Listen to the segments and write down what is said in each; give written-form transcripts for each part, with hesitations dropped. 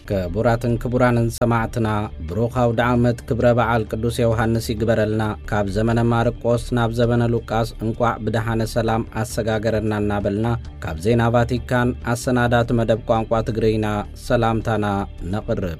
كبوراتن كبورانن سماعتنا بروخاو دعمت كبر بعال قدوس يوحنس يقبرلنا كاب زمن مارقوس ناب زمن لوقاس انقوع بدحان سلام اسغاغرنا نابلنا كاب زينا فاتيكان السنادات مدب قانقوا تغرينا سلامتنا نقرب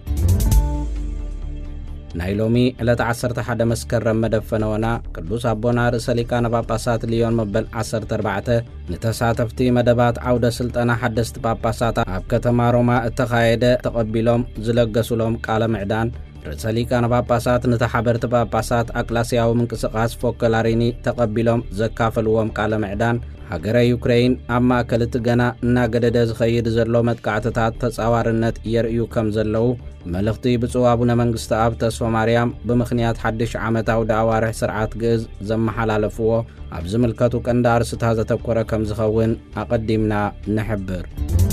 نايلومي إلا تعسرت حد مسكرم مدفنونا قدوس أبونا رساليكان باباسات ليون مبل عسر تربعته نتساتفتي مدبات عودة سلطانا حدست باباسات أبكتما روما التخايدة تقبلهم زلقسولهم قال معدان رساليكان باباسات نتحبرت باباسات أكلاسياو من كسقاس فوكلاريني تقبلهم زكافلوهم قال معدان هاجر يوكرين أما أكلت جنا ناقدد زخيد زلو متقعتات تصاورنت يرئيو كم زلو ملختي بصوابنا منقست أب تسوى مريم بمخنيات حدش عامتاو دعواره سرعات جز زم حلالفوه أبزم الكاتو كندار ستهازة تبكرة كم زخوين أقدمنا نحبر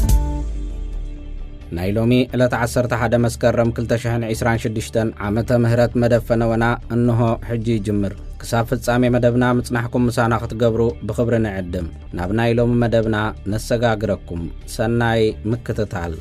نايلومي إلا تعسرت حدا مسكرم كلتشهن عسران شدشتن عامتا مهرات مدفنونا أنه حجي جمر كسافت سامي مدبنا متصنحكم مسانا ختقبرو بخبرنا عدم نابنا يلوم مدبنا نسقاقركم سناي مكتتال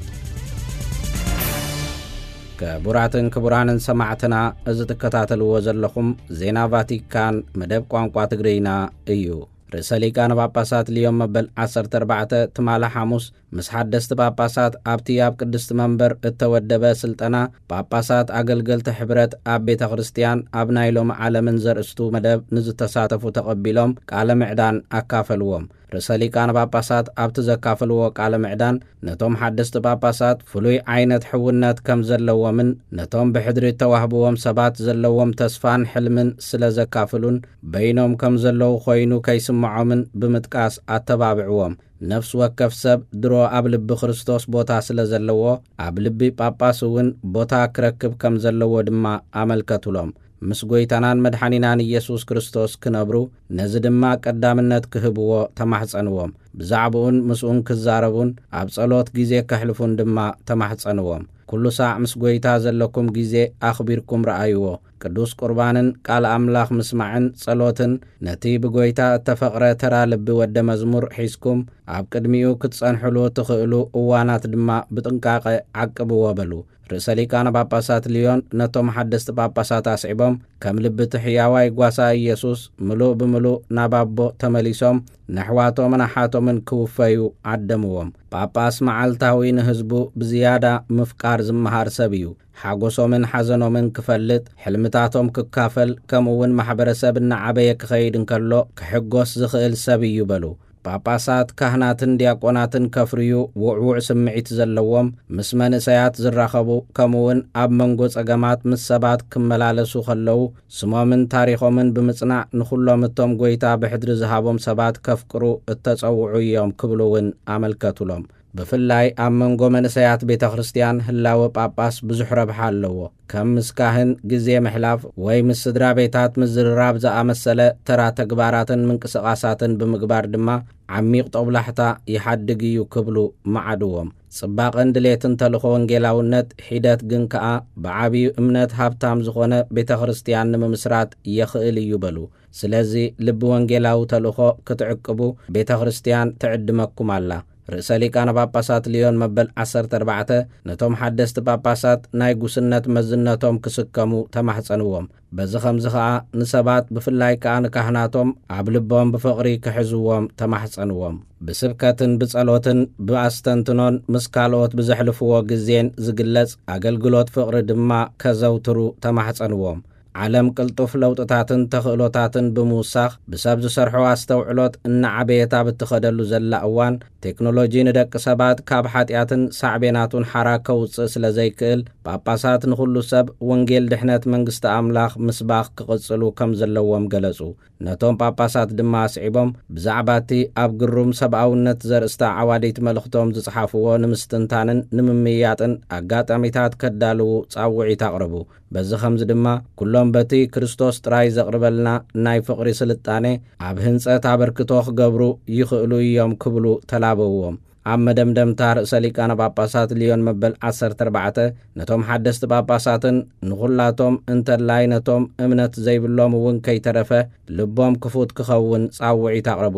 كبوراتن كبورانن سماعتنا ازتكتاتل وزلخم زينا فاتيكان مدب قوانقوا تقرينا ايو رساليكان باباسات اليوم مبل عسر تربعته تمال حاموس مسحدست باباسات ابتياب قدست منبر التودبه سلطنا باباسات اقلقل تحبرت اب بيت خريستيان ابنايلوم عالمن زرستو مدب نزتساتفو تقبلهم قال معدان اكافلوهم رساليكان باباسات ابت زكافلو قال معدان نتوم حدست باباسات فلوي عينت حونات كم زلوا من نتوم بحدر توهبوهم سبات زلوهم تسفان حلمن سلا زكافلون بينهم كم زلو خوينو كيسمعوا من بمتقاس اتبابعوهم نفس وكف سب درو أبلب بخريستوس بوتا سلا زلوه أبلبي باباسوون بوتا كركب كم زلوه دما عملكتولهم مسغويتانان مدحانينان يسوس كريستوس كنبرو نزدما قدامنت كهبوه تمحصنوهم بزعبون مسؤون كزاربون ابصلوت غيزه كحلفون دما تمحصنوهم كل ساعة مسغويتا زلكم غيزه اخبيركم رايوه قدوس قربانن قال املاخ مسمعن صلوتن نتي بغويتا تفقره ترى لب ود مزمور حيسكم اب قدميو كتصنحلو تخيلو اوانات دما بطنقاقه عقبوا بلو رساليكان باباسات ليون نتوم حدست باباسات اسعبهم كم لبت حياواي غواسا يسوس ملو بملو نابابو تمليسوم نحواتو منحاتو من كوفيو عدموهم باباس معالتاوي نهزبو بزيادة مفكار زمهار سبيو حاقوسو من حزنو من كفلت حلمتاتهم ككافل كمون محبرسب النعبية كخيدن كالو كحقوس زخيل سبيو بلو باباسات كهناتن دياقوناتن كفريو وعوع سمعيت زلوهم مسمن سيات زراخبو كمون اب منغوص اقامات مسابات كملالسو خلو سمو من تاريخو من بمصنع نخلو متوم قويتا بحدر زهابهم سبات كفكرو التصوعو يوم كبلوون عملكتولهم بفلاي امنغو من سيات بيت خريستيان هلاو باباس بزح ربح اللو كم مسكاهن جزيه محلاف وي مسدرا بيتات مزرراب زا مساله ترى تقباراتن من قسقاساتن بمقبار دما عميق طبلحتا يحدقيو كبلو معدوهم صباق اندليتن تلخو ونجيلاونت حيدات جنكا بعابي امنت هابتام زخونه بيت خريستيان نممسرات يخيل يبلو سلازي لب ونجيلاو تلخو كتعقبو بيت خريستيان تعدمكم الله رساليكان باباسات ليون مبل عسر تربعته نتوم حدست باباسات نايقوسنت مزنتهم كسكمو تمحصنوهم بزخم زخا نسبات بفلاي كان كهناتهم عبلبهم بفقري كحزوهم تمحصنوهم بسبكاتن بصلوتن باستنتنون مسكالوت بزحلفو غزين زغلص اغلغلوت فقر دما كزوترو تمحصنوهم عالم قلطف لوطتاتن تخلوتاتن بموساخ بسبب سرحو استوعلوت ان عبيتا بتخدلو زلا اوان تكنولوجي ندق سبات كاب حاتياتن صعبيناتون حراكه وص سلازيكل باباسات نخلو سب ونجيل دحنت منغست املاخ مسباخ كقصلو كم زلوهم غلصو نتوم باباسات دما سعيبهم بزعباتي اب قروم سباونت زرستا عواديت ملختوم زصحافو نمستنتانن نممياتن اغاطاميتات كدالو صاوعي تقربو بزي خمز دما كلهم بتي كريستوس تراي زقربلنا ناي فقري سلطانه اب هنصت ابركتو خغبرو يخلو يوم كبلو تلابوهم عم دمدم تار سليكان باباسات ليون مبل عسر تربعته نتوم حدست باباساتن نغلاتهم انت لاينتهم امنت زيبلهم ون كي ترفه لبهم كفوت كخون صاوعي تقربولهم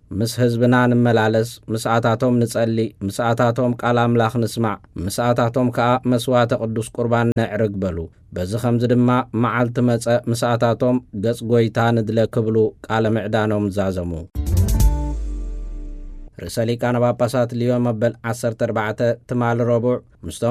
ምስ ህዝብና ንመላለስ ምስኣታቶም ንጸሊ ምስኣታቶም ቃል ኣምላኽ ንስማዕ ምስኣታቶም ከዓ መስዋዕተ ቅዱስ ቁርባን ነዕርግ በሉ በዚ ኸምዚ ድማ መዓልቲ መጸ ምስኣታቶም ገጽ ጐይታ ንድለ ክብሉ ቃለ ምዕዳኖም ዛዘሙ ርእሰ ሊቃነ ጳጳሳት ሊዮን መበል 14 ትማል ረቡዕ ምስቶም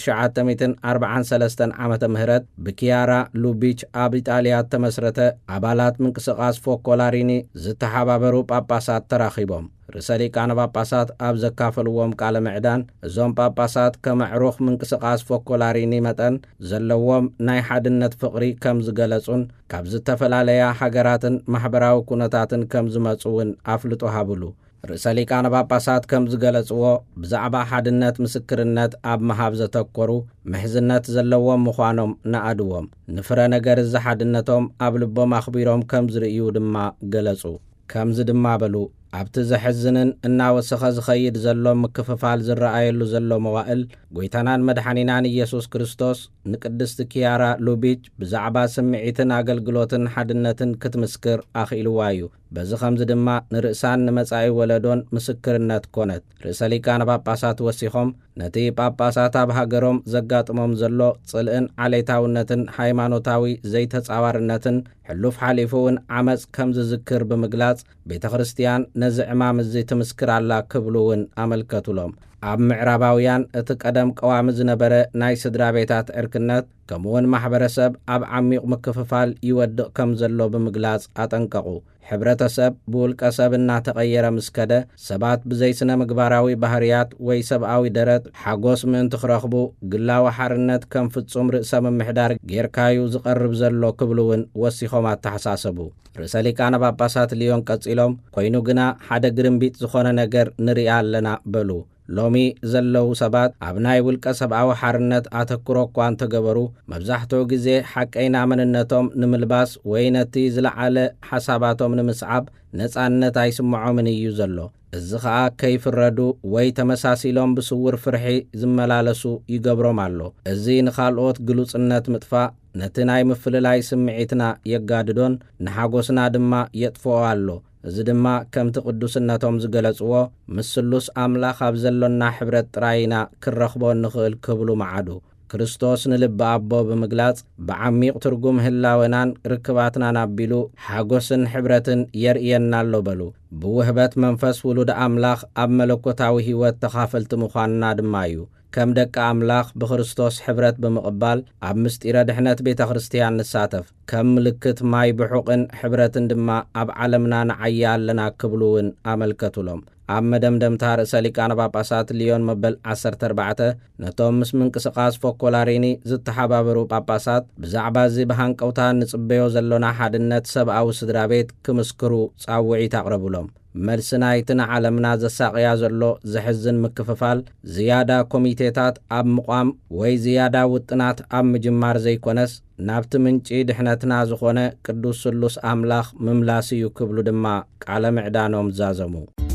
ብ1943 ዓመተ ምህረት ብኪያራ ሉቢች ኣብ ኢጣልያ ተመስረተ ኣባላት ምንቅስቓስ ፎኮላሪኒ ዝተሓባበሩ ጳጳሳት ተራኺቦም ርእሰ ሊቃነ ጳጳሳት ኣብ ዘካፈልዎም ቃለ ምዕዳን እዞም ጳጳሳት ከመዕሩኽ ምንቅስቓስ ፎኮላሪኒ መጠን ዘለዎም ናይ ሓድነት ፍቕሪ ከም ዝገለጹን ካብ ዝተፈላለያ ሃገራትን ማሕበራዊ ኩነታትን ከም ዝመጹውን ኣፍልጦ ሃብሉ ርእሰ ሊቃነ ጳጳሳት ከም ዝገለጽዎ ብዛዕባ ሓድነት ምስክርነት ኣብ መሃብ ዘተኰሩ ምሕዝነት ዘለዎም ምዃኖም ነኣድዎም ንፍረ ነገር ዝሓድነቶም ኣብ ልቦም ኣኽቢሮም ከም ዝርእዩ ድማ ገለጹ ከምዚ ድማ በሉ ኣብቲ ዘሕዝንን እናወሰኸ ዝኸይድ ዘሎ ምክፍፋል ዝረኣየሉ ዘሎ መዋእል ጐይታናን መድኃኒናን ኢየሱስ ክርስቶስ ንቅድስቲ ኪያራ ሉቢች ብዛዕባ ስምዒትን ኣገልግሎትን ሓድነትን ክትምስክር ኣኽኢልዋ እዩ በዚ ኸምዚ ድማ ንርእሳን ንመጻኢ ወለዶን ምስክርነት ኮነት ርእሰ ሊቃነ ጳጳሳት ወሲኾም ነቲ ጳጳሳት ኣብ ሃገሮም ዘጋጥሞም ዘሎ ጽልእን ዓሌታውነትን ሃይማኖታዊ ዘይተጻዋርነትን ሕሉፍ ሓሊፉውን ዓመፅ ከም ዝዝክር ብምግላጽ ቤተ ክርስቲያን ነዚ ዕማም እዚ ትምስክር ኣላ ክብሉውን ኣመልከቱሎም ኣብ ምዕራባውያን እቲ ቀደም ቀዋሚ ዝነበረ ናይ ስድራ ቤታት ዕርክነት ከምኡውን ማሕበረሰብ ኣብ ዓሚቕ ምክፍፋል ይወድቕ ከም ዘሎ ብምግላጽ ኣጠንቀቑ ሕብረተሰብ ብውልቀ ሰብ እናተቐየረ ምስከደ ሰባት ብዘይስነ ምግባራዊ ባህርያት ወይ ሰብኣዊ ደረት ሓጎስ ምእንቲ ክረኽቡ ግላዊ ሓርነት ከም ፍጹም ርእሰ ምምሕዳር ጌርካዩ ዝቐርብ ዘሎ ክብሉውን ወሲኾም ኣተሓሳሰቡ ርእሰ ሊቃነ ጳጳሳት ሊዮን ቀጺሎም ኮይኑ ግና ሓደ ግርምቢጥ ዝኾነ ነገር ንሪኣ ኣለና በሉ ሎሚ ዘለው ሰባት ኣብ ናይ ውልቀ ሰብኣዊ ሓርነት ኣተኩሮ እኳ እንተገበሩ መብዛሕትኡ ግዜ ሓቀይና መንነቶም ንምልባስ ወይ ነቲ ዝለዓለ ሓሳባቶም ንምስዓብ ነጻነት ኣይስምዖምን እዩ ዘሎ እዚ ከዓ ከይፍረዱ ወይ ተመሳሲሎም ብስውር ፍርሒ ዝመላለሱ ይገብሮም ኣሎ እዚ ንኻልኦት ግሉጽነት ምጥፋእ ነቲ ናይ ምፍልላይ ስምዒትና የጋድዶን ንሓጎስና ድማ የጥፍኦ ኣሎ እዚ ድማ ከምቲ ቅዱስነቶም ዝገለጽዎ ምስሉስ ኣምላኽ ኣብ ዘሎና ሕብረት ጥራይና ክረኽቦ ንኽእል ክብሉ መዓዱ ክርስቶስ ንልቢ ኣቦ ብምግላጽ ብዓሚቕ ትርጉም ህላወናን ርክባትናን ኣቢሉ ሓጎስን ሕብረትን የርእየና ኣሎ በሉ ብውህበት መንፈስ ውሉድ ኣምላኽ ኣብ መለኮታዊ ህይወት ተኻፈልቲ ምዃንና ድማ እዩ ከም ደቂ ኣምላኽ ብክርስቶስ ሕብረት ብምቕባል ኣብ ምስጢረ ድሕነት ቤተ ክርስቲያን ንሳተፍ ከም ምልክት ማይ ብሑቕን ሕብረትን ድማ ኣብ ዓለምና ንዓያ ኣለና ክብሉውን ኣመልከቱሎም ኣብ መደምደምታ ርእሰ ሊቃነ ጳጳሳት ሊዮን መበል 14 ነቶም ምስ ምንቅስቓስ ፎኮላሪኒ ዝተሓባበሩ ጳጳሳት ብዛዕባ እዚ ብሃንቀውታ ንጽበዮ ዘሎና ሓድነት ሰብኣዊ ስድራ ቤት ክምስክሩ ጻውዒት ኣቕረቡሎም መልሲ ናይቲ ንዓለምና ዘሳቕያ ዘሎ ዘሕዝን ምክፍፋል ዝያዳ ኮሚቴታት ኣብ ምቋም ወይ ዝያዳ ውጥናት ኣብ ምጅማር ዘይኮነስ ናብቲ ምንጪ ድሕነትና ዝኾነ ቅዱስ ስሉስ ኣምላኽ ምምላስ እዩ ክብሉ ድማ ቃለ ምዕዳኖም ዛዘሙ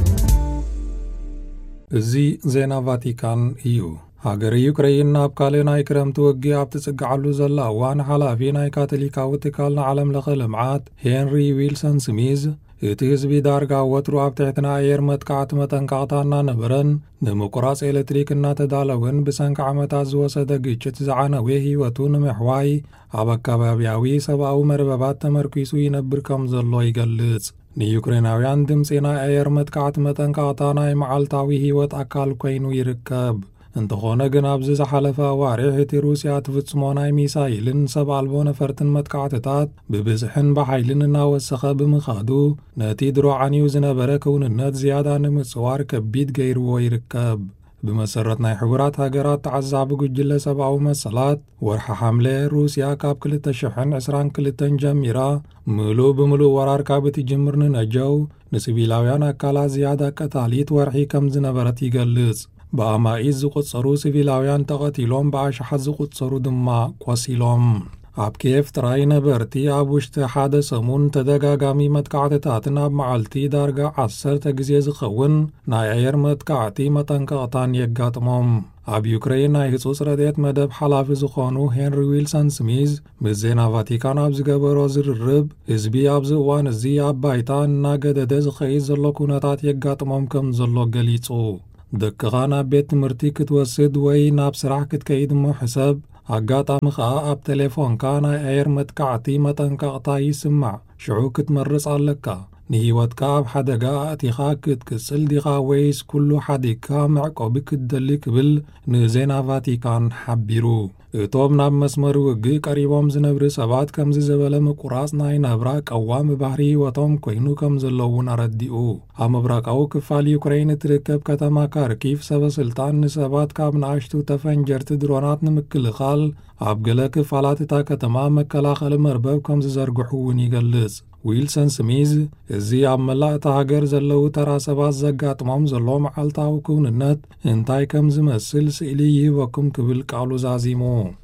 እዚ ዜና ቫቲካን እዩ ሃገር ዩክሬን ናብ ካልእ ናይ ክረምቲ ወጊ ኣብ ትጽግዓሉ ዘላ እዋን ሓላፊ ናይ ካቶሊካዊ ትካል ንዓለም ለኸ ልምዓት ሄንሪ ዊልሰን ስሚዝ እቲ ህዝቢ ዳርጋ ወትሩ ኣብ ትሕትና ኣየር መጥቃዕቲ መጠንቀቕታ እናነበረን ንምቁራጽ ኤሌክትሪክ እናተዳለወን ብሰንኪ ዓመታት ዝወሰደ ግጭት ዝዓነወ ህይወቱ ንምሕዋይ ኣብ ኣካባብያዊ ሰብኣዊ መርበባት ተመርኪሱ ይነብር ከም ዘሎ ይገልጽ ንዩክሬናውያን ድምፂ ናይ ኣየር መጥቃዕቲ መጠንቀቕታ ናይ መዓልታዊ ህይወት ኣካል ኮይኑ ይርከብ እንተኾነ ግን ኣብዚ ዝሓለፈ ኣዋርሕ እቲ ሩስያ ትፍጽሞ ናይ ሚሳይልን ሰብ ኣልቦ ነፈርትን መጥቃዕትታት ብብዝሕን ብሓይልን እናወሰኸ ብምኻዱ ነቲ ድሮ ዓንዩ ዝነበረ ክውንነት ዝያዳ ንምጽዋር ከቢድ ገይርዎ ይርከብ ብመሰረት ናይ ሕቡራት ሃገራት ተዓዛቢ ጉጅለ ሰብኣዊ መሰላት ወርሒ ሓምለ ሩስያ ካብ 2022 ጀሚራ ምሉእ ብምሉእ ወራር ካብ እትጅምር ንነጀው ንሲቪላውያን ኣካላት ዝያዳ ቀታሊት ወርሒ ከም ዝነበረት ይገልጽ ብኣማኢት ዝቝጸሩ ሲቪላውያን ተቐቲሎም ብኣሽሓት ዝቝጸሩ ድማ ቈሲሎም ኣብ ኪየቭ ጥራይ ነበርቲ ኣብ ውሽጢ ሓደ ሰሙን ተደጋጋሚ መጥቃዕትታትን ኣብ መዓልቲ ዳርጋ 10 ግዜ ዝኸውን ናይ ኣየር መጥቃዕቲ መጠንቀቕታን የጋጥሞም ኣብ ዩክሬን ናይ ህጹጽ ረድኤት መደብ ሓላፊ ዝኾኑ ሄንሪ ዊልሰን ስሚዝ ምስ ዜና ቫቲካን ኣብ ዝገበሮ ዝርርብ ህዝቢ ኣብዚ እዋን እዚ ኣብ ባይታ እናገደደ ዝኸይድ ዘሎ ኩነታት የጋጥሞም ከም ዘሎ ገሊጹ። ደቅኻ ናብ ቤት ትምህርቲ ክትወስድ ወይ ናብ ስራሕ ክትከይድ እሞ ሕሰብ ኣጋጣሚ ኸዓ ኣብ ቴሌፎንካ ናይ ኣየር መጥቃዕቲ መጠንቀቕታ ይስማዕ ሽዑ ክትመርጽ ኣለካ። ንህይወትካ ኣብ ሓደጋ ኣእቲኻ ክትቅጽል ዲኻ ወይስ ኩሉ ሓዲግካ መዕቆቢ ክትደሊ ክብል ንዜና ቫቲካን ሓቢሩ። እቶም ናብ መስመር ውግእ ቀሪቦም ዝነብሩ ሰባት ከምዚ ዝበለ ምቁራጽ ናይ ናብራ ቀዋሚ ባህሪ ህይወቶም ኮይኑ ከም ዘለውን ኣረዲኡ። ኣብ ምብራቃዊ ክፋል ዩክሬን እትርከብ ከተማ ካርኪቭ ሰበስልጣን ንሰባት ካብ ንኣሽቱ ተፈንጀርቲ ድሮናት ንምክልኻል ኣብ ገለ ክፋላት እታ ከተማ መከላኸሊ መርበብ ከም ዝዘርግሑ እውን ይገልጽ። ዊልሰን ስሚዝ እዚ ኣብ መላእ እታ ሃገር ዘለዉ ተራ ሰባት ዘጋጥሞም ዘሎ መዓልታዊ ክውንነት እንታይ ከም ዝመስል ስእሊ ይህበኩም ክብል ቃሉ ዛዚሙ።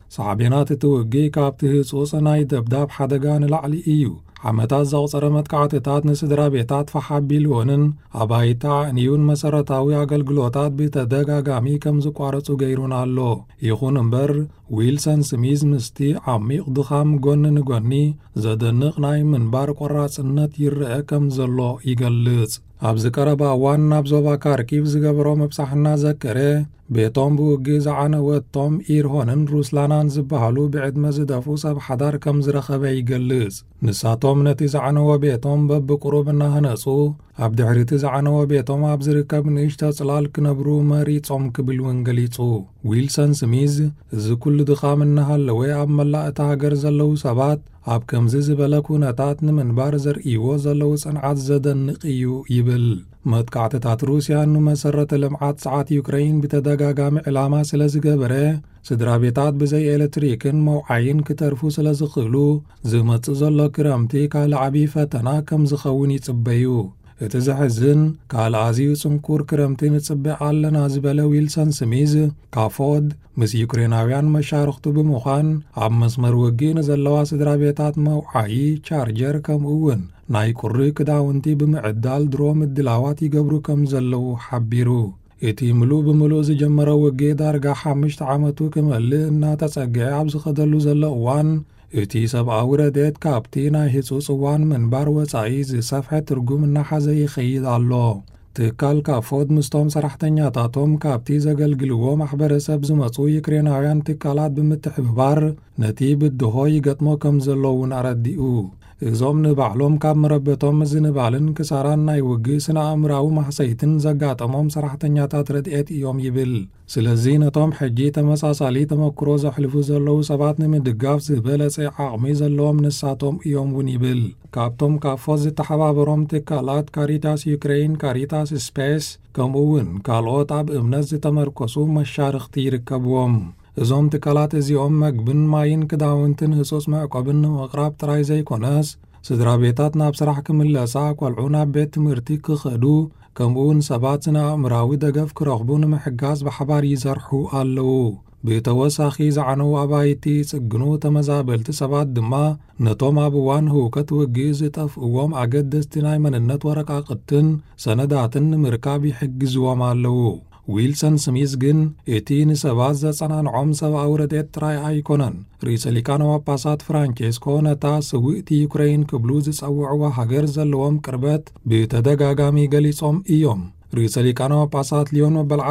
ሳዕቤናት እቲ ውግእ ካብቲ ህጹጽ ናይ ደብዳብ ሓደጋ ንላዕሊ እዩ። ዓመታት ዘቑፀረ መጥቃዕትታት ንስድራ ቤታት ፈሓቢልዎንን ኣባይታ ዕንዩን መሰረታዊ ኣገልግሎታት ብተደጋጋሚ ከም ዝቋረጹ ገይሩን ኣሎ። ይኹን እምበር ዊልሰን ስሚዝ ምስቲ ዓሚቕ ድኻም ጎኒ ንጎኒ ዘደንቕ ናይ ምንባር ቆራጽነት ይርአ ከም ዘሎ ይገልጽ። ኣብዚ ቀረባ እዋን ናብ ዞባ ካርኪቭ ዝገበሮ መብጻሕና ዘከረ ቤቶም ብውግእ ዝዓነወቶም ኢርሆንን ሩስላናን ዝበሃሉ ብዕድመ ዝደፉ ሰብ ሓዳር ከም ዝረኸበ ይገልጽ። ንሳቶም ነቲ ዝዓነወ ቤቶም በብቁሩብ እናህነጹ ኣብ ድሕሪቲ ዝዓነወ ቤቶም ኣብ ዝርከብ ንእሽተ ጽላል ክነብሩ መሪጾም ክብል እውን ገሊጹ። ዊልሰን ስሚዝ እዚ ኩሉ ድኻም እናሃለወ ኣብ መላእ እታ ሃገር ዘለዉ ሰባት ኣብ ከምዚ ዝበለ ኩነታት ንምንባር ዘርእይዎ ዘለዉ ጽንዓት ዘደንቕ እዩ ይብል። መጥቃዕትታት ሩስያ ንመሰረተ ልምዓት ሰዓት ዩክሬን ብተደጋጋሚ ዕላማ ስለ ዝገበረ ስድራ ቤታት ብዘይ ኤሌክትሪክን መውዓይን ክተርፉ ስለ ዝኽእሉ ዝመጽእ ዘሎ ክረምቲ ካልዓቢ ፈተና ከም ዝኸውን ይጽበዩ። እቲ ዝሕዝን ካልኣዝዩ ጽንኩር ክረምቲ ንጽብዕ ኣለና ዝበለ ዊልሰን ስሚዝ ካፎድ ምስ ዩክሬናውያን መሻርክቱ ብምዃን ኣብ መስመር ውግእ ንዘለዋ ስድራ ቤታት መውዓይ ቻርጀር ከምኡውን ናይ ቁሪ ክዳውንቲ ብምዕዳል ድሮ ምድላዋት ይገብሩ ከም ዘለዉ ሓቢሩ። እቲ ምሉእ ብምሉእ ዝጀመረ ውግእ ዳርጋ 5 ዓመቱ ክመልእ እናተጸግዐ ኣብ ዝኸደሉ ዘሎ እዋን እቲ ሰብኣዊ ረድኤት ካብቲ ናይ ህጹጽ እዋን ምንባር ወጻኢ ዝሰፍሐ ትርጉም እናሓዘ ይኸይድ ኣሎ። ትካል ካፎድ ምስቶም ሰራሕተኛታቶም ካብቲ ዘገልግልዎ ማሕበረሰብ ዝመጹ ዩክሬናውያን ትካላት ብምትሕብባር ነቲ ብድሆ ይገጥሞ ከም ዘለውን ኣረዲኡ። እዞም ንባዕሎም ካብ መረበቶም ምዝንባልን ክሳራን ናይ ውግእ ስነ ኣእምራዊ ማሕሰይትን ዘጋጠሞም ሰራሕተኛታት ረድኤት እዮም ይብል። ስለዚ ነቶም ሕጂ ተመሳሳሊ ተመክሮ ዘሕልፉ ዘለዉ ሰባት ንምድጋፍ ዝበለጸ ዓቕሚ ዘለዎም ንሳቶም እዮም እውን ይብል። ካብቶም ካፎት ዝተሓባበሮም ትካላት ካሪታስ ዩክሬን፣ ካሪታስ ስፔስ ከምኡውን ካልኦት ኣብ እምነት ዝተመርኮሱ መሻርክቲ ይርከብዎም። እዞም ትካላት እዚኦም መግብን ማይን ክዳውንትን ህጹጽ መዕቆብን ንምቕራብ ጥራይ ዘይኮነስ ስድራ ቤታት ናብ ስራሕ ክምለሳ ቆልዑ ናብ ቤት ትምህርቲ ክኸዱ ከምኡውን ሰባት ስነ ኣእምራዊ ደገፍ ክረኽቡ ንምሕጋዝ ብሓባር ይሰርሑ ኣለዉ። ብተወሳኺ ዝዓነዉ ኣባይቲ ጽግኑ ተመዛበልቲ ሰባት ድማ ነቶም ኣብ እዋን ህውከት ውግእ ዝጠፍእዎም ኣገደስቲ ናይ መንነት ወረቓቕትን ሰነዳትን ንምርካብ ይሕግዝዎም ኣለዉ። ዊልሰን ስሚዝ ግን እቲ ንሰባት ዘጸናንዖም ሰብኣዊ ረድኤት ጥራይ ኣይኮነን። ርእሰ ሊቃነ ጳጳሳት ፍራንቼስኮ ነታ ስውእቲ ዩክሬን ክብሉ ዝጸውዕዋ ሃገር ዘለዎም ቅርበት ብተደጋጋሚ ገሊጾም እዮም። ርእሰ ሊቃነ ጳጳሳት ሊዮን መበል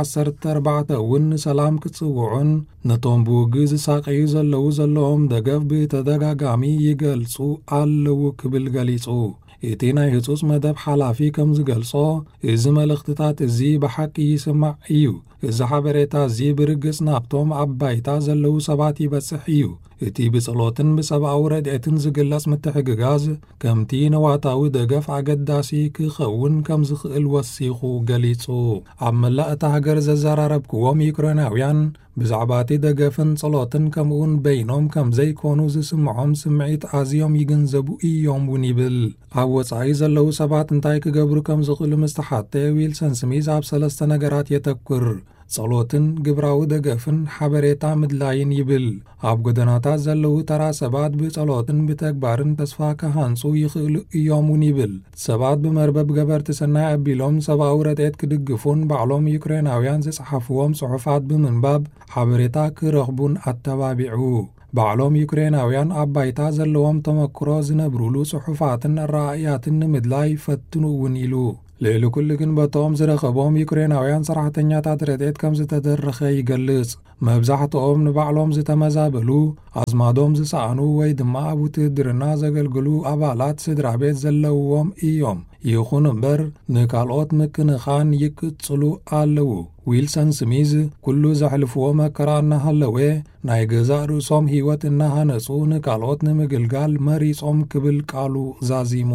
14 እውን ንሰላም ክጽውዑን ነቶም ብውግእ ዝሳቀዩ ዘለዎም ደገፍ ብተደጋጋሚ ይገልጹ ኣለዉ ክብል ገሊጹ። እቲ ናይ ህጹጽ መደብ ሓላፊ ከም ዝገልጾ እዚ መልእኽትታት እዚ ብሓቂ ይስማዕ እዩ። እዚ ሓበሬታ እዚ ብርግጽ ናብቶም ኣብ ባይታ ዘለዉ ሰባት ይበጽሕ እዩ። እቲ ብጸሎትን ብሰብኣዊ ረድኤትን ዝግለጽ ምትሕግጋዝ ከምቲ ነዋታዊ ደገፍ ኣገዳሲ ክኸውን ከም ዝኽእል ወሲኹ ገሊጹ። ኣብ መላእ እታ ሃገር ዘዘራረብክዎም ዩክሬናውያን ብዛዕባ እቲ ደገፍን ጸሎትን ከምኡውን በይኖም ከም ዘይኮኑ ዝስምዖም ስምዒት ኣዝዮም ይግንዘቡ እዮም እውን ይብል። ኣብ ወጻኢ ዘለዉ ሰባት እንታይ ክገብሩ ከም ዝኽእሉ ምስ ተሓተ ዊልሰን ስሚዝ ኣብ 3 ነገራት የተኩር። ጸሎትን ግብራዊ ደገፍን ሓበሬታ ምድላይን ይብል። ኣብ ጎደናታት ዘለዉ ተራ ሰባት ብጸሎትን ብተግባርን ተስፋ ከሃንጹ ይኽእሉ እዮምን ይብል። ሰባት ብመርበብ ገበርቲ ሰናይ ኣቢሎም ሰብኣዊ ረድኤት ክድግፉን ባዕሎም ዩክሬናውያን ዝጸሓፍዎም ጽሑፋት ብምንባብ ሓበሬታ ክረኽቡን ኣተባቢዑ። ባዕሎም ዩክሬናውያን ኣብ ባይታ ዘለዎም ተመክሮ ዝነብሩሉ ጽሑፋትን ራእያትን ንምድላይ ፈትኑውን ኢሉ። ልዕሊ ኩሉ ግን በቶም ዝረኸቦም ዩክሬናውያን ሰራሕተኛታት ረድኤት ከም ዝተደረኸ ይገልጽ። መብዛሕትኦም ንባዕሎም ዝተመዛበሉ ኣዝማዶም ዝሰኣኑ ወይ ድማ ኣብ ውትድርና ዘገልግሉ ኣባላት ስድራ ቤት ዘለውዎም እዮም። ይኹን እምበር ንካልኦት ምክንኻን ይቅጽሉ ኣለዉ። ዊልሰን ስሚዝ ኩሉ ዘሕልፍዎ መከራ እናሃለወ ናይ ገዛእ ርእሶም ህይወት እናሃነጹ ንካልኦት ንምግልጋል መሪጾም ክብል ቃሉ ዛዚሙ።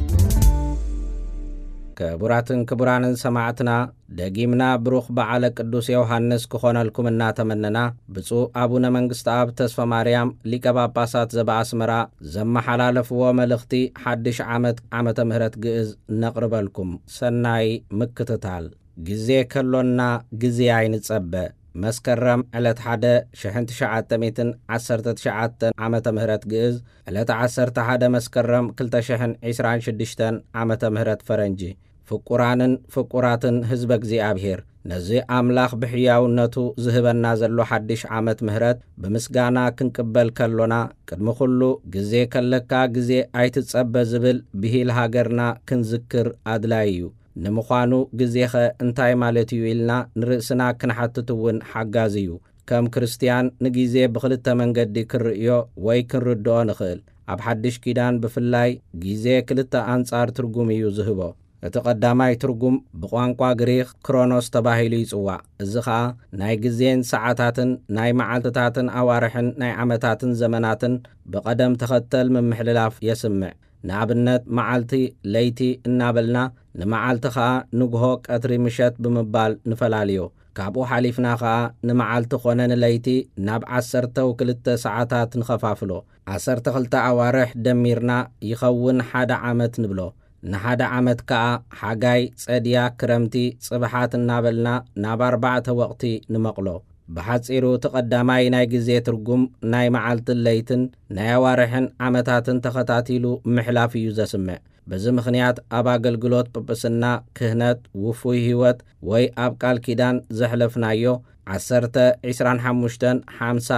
ክቡራትን ክቡራንን ሰማዕትና ደጊምና ብሩኽ በዓለ ቅዱስ ዮሐንስ ክኾነልኩም እናተመነና ብፁዕ አቡነ መንግስቲ አብ ተስፋ ማርያም ሊቀ ጳጳሳት ዘበአስመራ ዘመሓላለፍዎ መልእኽቲ ሓድሽ ዓመተ ምህረት ግዕዝ ነቕርበልኩም። ሰናይ ምክትታል። ጊዜ ከሎና ጊዜ ኣይንጸበ መስከረም ዕለት 1919 ዓመተ ምህረት ግዕዝ ዕለት 11 መስከረም 2026 ዓመተ ምህረት ፈረንጂ። ፍቁራንን ፍቁራትን ህዝበ እግዚአብሔር ነዚ አምላኽ ብሕያውነቱ ዝህበና ዘሎ ሓድሽ ዓመት ምህረት ብምስጋና ክንቅበል ከሎና ቅድሚ ኩሉ ጊዜ ከለካ ጊዜ ኣይትጸበ ዝብል ብሂል ሃገርና ክንዝክር አድላይ እዩ። ንምዃኑ ጊዜኸ እንታይ ማለት እዩ ኢልና ንርእስና ክንሓትትውን ሓጋዝ እዩ። ከም ክርስቲያን ንጊዜ ብኽልተ መንገዲ ክንርእዮ ወይ ክንርድኦ ንኽእል። ኣብ ሓድሽ ኪዳን ብፍላይ ጊዜ ክልተ አንጻር ትርጉም እዩ ዝህቦ። እቲ ቀዳማይ ትርጉም ብቋንቋ ግሪክ ክሮኖስ ተባሂሉ ይጽዋዕ። እዚ ኸዓ ናይ ጊዜን ሰዓታትን ናይ መዓልትታትን ኣዋርሕን ናይ ዓመታትን ዘመናትን ብቐደም ተኸተል ምምሕልላፍ የስምዕ። ንኣብነት መዓልቲ ለይቲ እናበልና ንመዓልቲ ኸዓ ንግሆ ቀትሪ ምሸት ብምባል ንፈላለዮ። ካብኡ ሓሊፍና ኸዓ ንመዓልቲ ኾነ ንለይቲ ናብ 12 ሰዓታት ንኸፋፍሎ። 12 ኣዋርሕ ደሚርና ይኸውን ሓደ ዓመት ንብሎ። ንሓደ ዓመት ከዓ ሓጋይ፣ ጸድያ፣ ክረምቲ፣ ጽብሓት እናበልና ናብ 4 ወቕቲ ንመቕሎ። ብሓጺሩ ተቐዳማይ ናይ ጊዜ ትርጉም ናይ መዓልትን ለይትን ናይ ኣዋርሕን ዓመታትን ተኸታቲሉ ምሕላፍ እዩ ዘስምዕ። በዚ ምኽንያት ኣብ ኣገልግሎት ጵጵስና፣ ክህነት፣ ውፉይ ህይወት ወይ ኣብ ቃል ኪዳን ዘሕለፍናዮ 10፣ 25፣ 50፣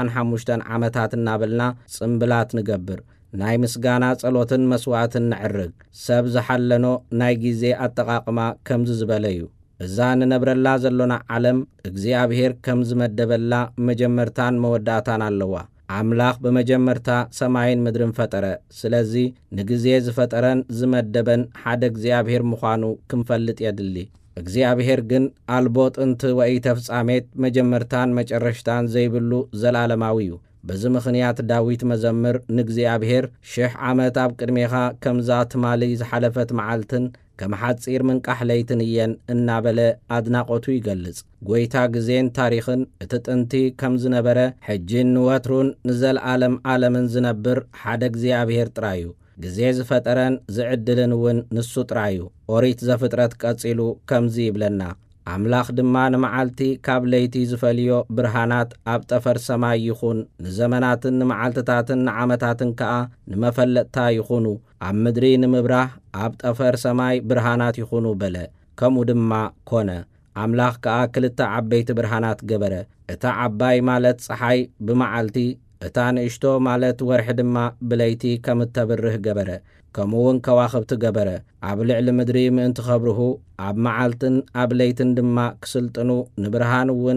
75 ዓመታት እናበልና ጽምብላት ንገብር። ናይ ምስጋና ጸሎትን መስዋዕትን ንዕርግ። ሰብ ዝሓለኖ ናይ ጊዜ ኣጠቓቕማ ከምዚ ዝበለ እዩ። እዛ ንነብረላ ዘሎና ዓለም እግዚአብሔር ከም ዝመደበላ መጀመርታን መወዳእታን ኣለዋ። አምላኽ በመጀመርታ ሰማይን ምድርን ፈጠረ። ስለዚ ንጊዜ ዝፈጠረን ዝመደበን ሓደ እግዚአብሔር ምዃኑ ክንፈልጥ የድሊ። እግዚአብሔር ግን አልቦ ጥንቲ ወይ ተፍጻሜት መጀመርታን መጨረሽታን ዘይብሉ ዘላለማዊ እዩ። በዚ ምኽንያት ዳዊት መዘምር ንእግዚአብሔር 1000 ዓመት ኣብ ቅድሜኻ ከምዛ ትማሊ ዝሓለፈት መዓልትን ከም ሓጺር ምንቃሕ ለይትን እየን እናበለ አድናቆቱ ይገልጽ። ጐይታ ጊዜን ታሪኽን እቲ ጥንቲ ከም ዝነበረ ሕጂን ንወትሩን ንዘለዓለም ዓለምን ዝነብር ሓደ እግዚአብሔር ጥራዩ። ጊዜ ዝፈጠረን ዝዕድልን እውን ንሱ ጥራዩ። ኦሪት ዘፍጥረት ቀጺሉ ከምዚ ይብለና፣ አምላኽ ድማ ንመዓልቲ ካብ ለይቲ ዝፈልዮ ብርሃናት ኣብ ጠፈር ሰማይ ይኹን፣ ንዘመናትን ንመዓልትታትን ንዓመታትን ከዓ ንመፈለጥታ ይኹኑ፣ ኣብ ምድሪ ንምብራህ ኣብ ጠፈር ሰማይ ብርሃናት ይኹኑ በለ። ከምኡ ድማ ኮነ። አምላኽ ከዓ 2 ዓበይቲ ብርሃናት ገበረ። እታ ዓባይ ማለት ፀሓይ ብመዓልቲ፣ እታ ንእሽቶ ማለት ወርሒ ድማ ብለይቲ ከም እተብርህ ገበረ። ከምኡውን ከዋኽብቲ ገበረ። ኣብ ልዕሊ ምድሪ ምእንቲ ኸብርሁ፣ ኣብ መዓልትን ኣብ ለይትን ድማ ክስልጥኑ፣ ንብርሃን እውን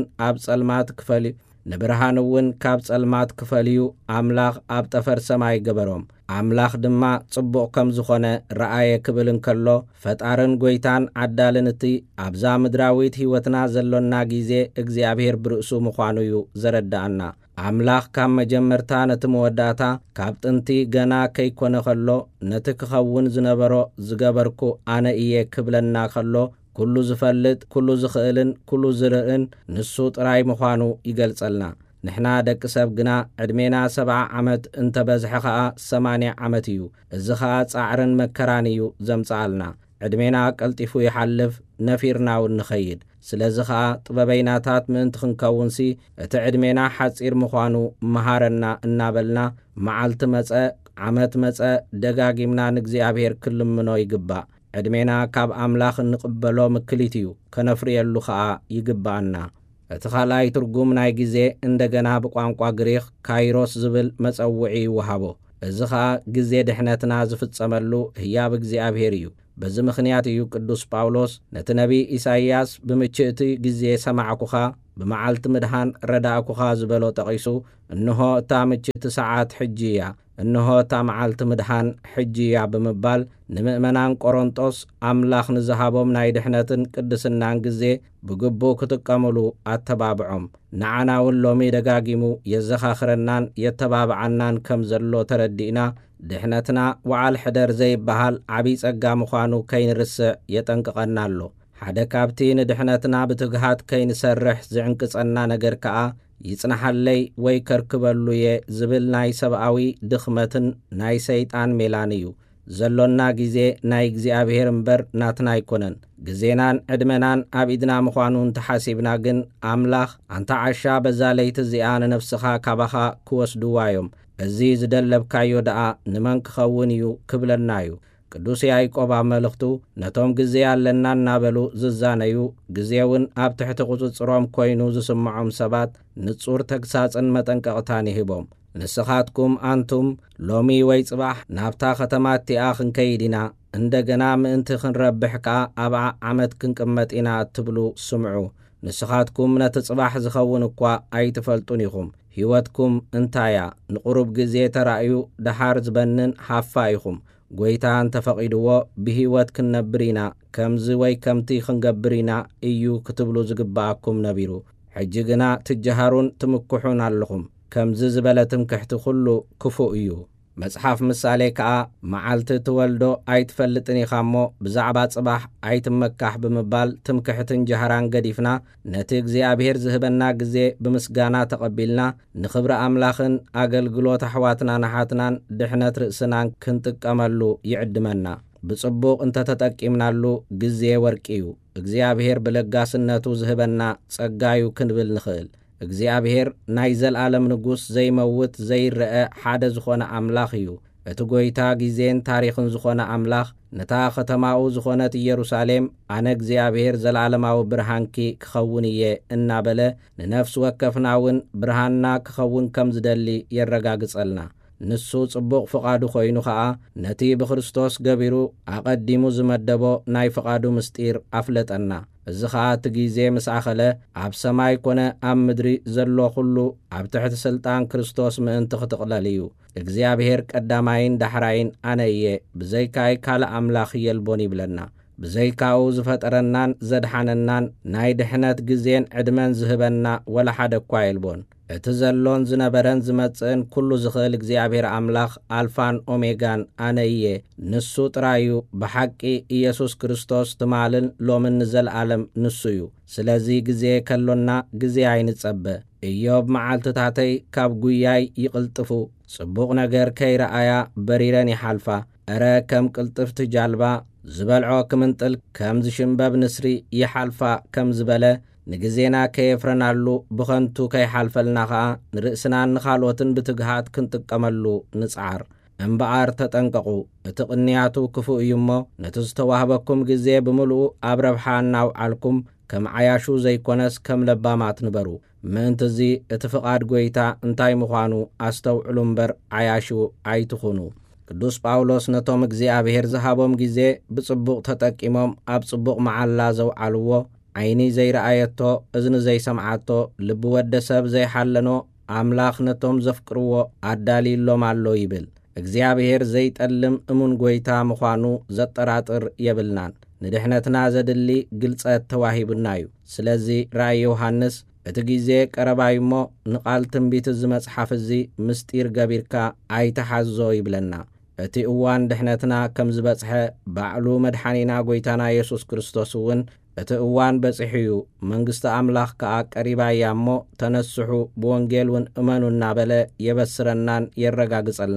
ካብ ጸልማት ክፈልዩ አምላኽ ኣብ ጠፈር ሰማይ ገበሮም። አምላኽ ድማ ጽቡቕ ከም ዝኾነ ረአየ ክብል እንከሎ ፈጣርን ጐይታን ዓዳልን እቲ ኣብዛ ምድራዊት ህይወትና ዘሎና ጊዜ እግዚአብሔር ብርእሱ ምዃኑ እዩ ዘረዳእና። አምላኽ ካብ መጀመርታ ነቲ መወዳእታ ካብ ጥንቲ ገና ከይኮነ ኸሎ ነቲ ክኸውን ዝነበሮ ዝገበርኩ ኣነ እየ ክብለና ኸሎ ኩሉ ዝፈልጥ፣ ኩሉ ዝኽእልን፣ ኩሉ ዝርእን ንሱ ጥራይ ምዃኑ ይገልጸልና። ንሕና ደቂ ሰብ ግና ዕድሜና 70 ዓመት እንተበዝሐ ኸዓ 80 ዓመት እዩ። እዚ ኸዓ ጻዕርን መከራን እዩ ዘምጽኣልና። ዕድሜና ቀልጢፉ ይሓልፍ፣ ነፊርናውን ንኸይድ። ስለዚ ኸዓ ጥበበይናታት ምእንቲ ክንከውንሲ እቲ ዕድሜና ሓጺር ምዃኑ መሃረና እናበልና መዓልቲ መጸ ዓመት መጸ ደጋጊምና ንእግዚአብሔር ክልምኖ ይግባእ። ዕድሜና ካብ ኣምላኽ እንቕበሎ ምክሊት እዩ፣ ከነፍርየሉ ኸዓ ይግባአና። እቲ ኻልኣይ ትርጉም ናይ ግዜ እንደገና ብቋንቋ ግሪኽ ካይሮስ ዝብል መጸውዒ ይወሃቦ። እዚ ኸዓ ግዜ ድሕነትና ዝፍጸመሉ ህያብ እግዚኣብሔር እዩ። በዚ ምኽንያት እዩ ቅዱስ ጳውሎስ ነቲ ነቢይ ኢሳይያስ ብምችእቲ ግዜ ሰማዕኩኻ ብመዓልቲ ምድሃን ረዳእኩኻ ዝበሎ ጠቒሱ እንሆ እታ ምችእቲ ሰዓት ሕጂ እያ፣ እንሆ እታ መዓልቲ ምድሃን ሕጂ እያ ብምባል ንምእመናን ቆሮንጦስ ኣምላኽ ንዝሃቦም ናይ ድሕነትን ቅድስናን ግዜ ብግቡእ ክጥቀምሉ ኣተባብዖም። ንዓና እውን ሎሚ ደጋጊሙ የዘኻኽረናን የተባብዓናን ከም ዘሎ ተረዲእና ድሕነትና ወዓል ሕደር ዘይበሃል ዓብዪ ጸጋ ምዃኑ ከይንርስዕ የጠንቅቐና ኣሎ። ሓደ ካብቲ ንድሕነትና ብትግሃት ከይንሰርሕ ዝዕንቅጸና ነገር ከኣ ይጽናሓለይ ወይ ከርክበሉ እየ ዝብል ናይ ሰብኣዊ ድኽመትን ናይ ሰይጣን ሜላን እዩ። ዘሎና ግዜ ናይ እግዚኣብሔር እምበር ናትና ኣይኮነን። ግዜናን ዕድመናን ኣብ ኢድና ምዃኑ እንተሓሲብና ግን ኣምላኽ ኣንታ ዓሻ በዛ ለይቲ እዚኣ ንነፍስኻ ካባኻ ክወስድዋ እዮም፣ እዚ ዝደለብካዮ ደኣ ንመን ክኸውን እዩ ክብለና እዩ። ቅዱስ ያዕቆብ ኣብ መልእኽቱ ነቶም ግዜ ኣለና እናበሉ ዝዛነዩ ግዜውን ኣብ ትሕቲ ቁፅጽሮም ኮይኑ ዝስምዖም ሰባት ንጹር ተግሳጽን መጠንቀቕታን ይህቦም። ንስኻትኩም ኣንቱም ሎሚ ወይ ጽባሕ ናብታ ኸተማ እቲኣ ክንከይድ ኢና፣ እንደገና ምእንቲ ክንረብሕ ከኣ ኣብዓ ዓመት ክንቅመጥ ኢና እትብሉ ስምዑ። ንስኻትኩም ነቲ ጽባሕ ዝኸውን እኳ ኣይትፈልጡን ኢኹም። ሕይወትኩም እንታያ ንቑሩብ ግዜ ተራእዩ ደሓር ዝበንን ሃፋ ኢኹም። ጐይታ እንተፈቒድዎ ብሕይወት ክንነብር ኢና፣ ከምዚ ወይ ከምቲ ክንገብር ኢና እዩ ክትብሉ ዝግባኣኩም ነቢሩ። ሕጂ ግና ትጀሃሩን ትምክሑን ኣለኹም። ከምዚ ዝበለ ትምክሕቲ ኩሉ ክፉእ እዩ። መጽሓፍ ምሳሌ ከኣ መዓልቲ ትወልዶ ኣይትፈልጥን ኢኻ እሞ ብዛዕባ ጽባሕ ኣይትመካሕ ብምባል ትምክሕትን ጀሃራን ገዲፍና ነቲ እግዚኣብሔር ዝህበና ግዜ ብምስጋና ተቐቢልና ንኽብሪ ኣምላኽን ኣገልግሎት ኣሕዋትና ናሓትናን ድሕነት ርእስናን ክንጥቀመሉ ይዕድመና። ብጽቡቕ እንተተጠቂምናሉ ግዜ ወርቂ እዩ። እግዚኣብሔር ብለጋስነቱ ዝህበና ጸጋዩ ክንብል ንኽእል። እግዚኣብሔር ናይ ዘለዓለም ንጉስ ዘይመውት ዘይርአ ሓደ ዝኾነ ኣምላኽ እዩ። እቲ ጐይታ ግዜን ታሪኽን ዝኾነ ኣምላኽ ነታ ኸተማኡ ዝኾነት ኢየሩሳሌም ኣነ እግዚኣብሔር ዘለዓለማዊ ብርሃንኪ ክኸውን እየ እናበለ ንነፍሲ ወከፍና እውን ብርሃንና ክኸውን ከም ዝደሊ የረጋግጸልና። ንሱ ጽቡቕ ፍቓዱ ኾይኑ ኸዓ ነቲ ብክርስቶስ ገቢሩ ኣቐዲሙ ዝመደቦ ናይ ፍቓዱ ምስጢር ኣፍለጠና። እዚ ኸዓ እቲ ግዜ ምስ ኣኸለ ኣብ ሰማይ ኮነ ኣብ ምድሪ ዘሎ ኹሉ ኣብ ትሕቲ ሥልጣን ክርስቶስ ምእንቲ ኽትቕለል እዩ። እግዚኣብሔር ቀዳማይን ዳሕራይን ኣነ እየ፣ ብዘይካይ ካልእ ኣምላኽ የልቦን ይብለና። ብዘይካኡ ዝፈጠረናን ዘድሓነናን ናይ ድሕነት ግዜን ዕድመን ዝህበና ወላ ሓደ እኳ የልቦን። እቲ ዘሎን ዝነበረን ዝመጽእን ኩሉ ዝኽእል እግዚኣብሔር ኣምላኽ ኣልፋን ኦሜጋን ኣነ እየ፣ ንሱ ጥራዩ ብሓቂ ኢየሱስ ክርስቶስ ትማልን ሎምን ንዘለዓለም ንሱ እዩ። ስለዚ ግዜ ከሎና ግዜ ኣይንጸበ። ኢዮብ መዓልትታተይ ካብ ጉያይ ይቕልጥፉ፣ ጽቡቕ ነገር ከይረኣያ በሪረን ይሓልፋ። እረ ከም ቅልጥፍቲ ጃልባ ዝበልዖ ክምንጥል ከም ዝሽምበብ ንስሪ ይሓልፋ ከም ዝበለ ንግዜና ከየፍረናሉ ብኸንቱ ከይሓልፈልና ኸዓ ንርእስናን ንኻልኦትን ብትግሃት ክንጥቀመሉ ንጽዓር። እምበኣር ተጠንቀቑ፣ እቲ ቅንያቱ ክፉእ እዩ እሞ ነቲ ዝተዋህበኩም ግዜ ብምልኡ ኣብ ረብሓ እናውዓልኩም ከም ዓያሹ ዘይኮነስ ከም ለባማት ንበሩ። ምእንቲ እዙ እቲ ፍቓድ ጐይታ እንታይ ምዃኑ ኣስተውዕሉ እምበር ዓያሹ ኣይትኹኑ። ቅዱስ ጳውሎስ ነቶም እግዚኣብሔር ዝሃቦም ግዜ ብጽቡቕ ተጠቂሞም ኣብ ጽቡቕ መዓላ ዘውዓልዎ ዓይኒ ዘይረኣየቶ እዝኒ ዘይሰምዓቶ ልቢ ወደ ሰብ ዘይሓለኖ ኣምላኽ ነቶም ዘፍቅርዎ ኣዳሊሎም ኣሎ ይብል። እግዚኣብሔር ዘይጠልም እሙን ጐይታ ምዃኑ ዘጠራጥር የብልናን። ንድሕነትና ዘድሊ ግልጸት ተዋሂቡና እዩ። ስለዚ ራእይ ዮሃንስ እቲ ግዜ ቀረባዩ እሞ ንቓል ትንቢት እዚ መጽሓፍ እዚ ምስጢር ገቢርካ ኣይተሓዞ ይብለና። እቲ እዋን ድሕነትና ከም ዝበጽሐ ባዕሉ መድሓኒና ጐይታና ኢየሱስ ክርስቶስ እውን እቲ እዋን በጺሑ እዩ፣ መንግሥቲ ኣምላኽ ከኣ ቀሪባ እያ እሞ ተነስሑ ብወንጌል እውን እመኑ እናበለ የበስረናን የረጋግጸልናን።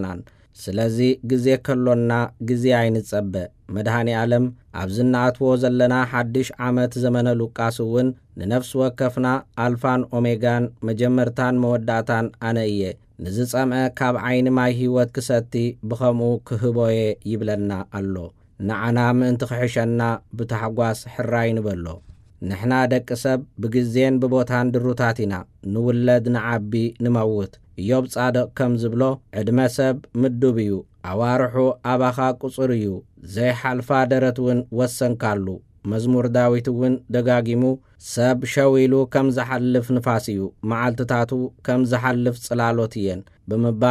ስለዚ ግዜ ከሎና ግዜ ኣይንጸበእ መድሃኒ ዓለም ኣብዝናኣትዎ ዘለና ሓድሽ ዓመት ዘመነ ሉቃስ እውን ንነፍስ ወከፍና ኣልፋን ኦሜጋን መጀመርታን መወዳእታን ኣነ እየ ንዝጸምዐ ካብ ዓይኒ ማይ ህይወት ክሰቲ ብኸምኡ ክህቦየ ይብለና ኣሎ ንዓና ምእንቲ ክሕሸና ብታሕጓስ ሕራይ ንበሎ ንሕና ደቂ ሰብ ብግዜን ብቦታን ድሩታት ኢና ንውለድ ንዓቢ ንመውት ኢዮብ ጻድቕ ከም ዝብሎ ዕድመ ሰብ ምዱብ እዩ ኣዋርሑ ኣባኻ ቁጽር እዩ ዘይሓልፋ ደረት እውን ወሰንካሉ መዝሙር ዳዊት እውን ደጋጊሙ ሰብ ሸዊሉ ከም ዝሓልፍ ንፋስ እዩ መዓልትታቱ ከም ዝሓልፍ ጽላሎት እየን ብምባል